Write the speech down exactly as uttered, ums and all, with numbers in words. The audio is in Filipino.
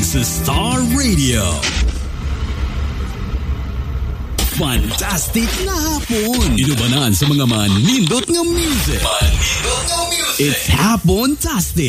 sa Star Radio. Fantastic na hapon. Inubanan sa mga manindot ng music. Manindot ng music. It's Hapon-tastic.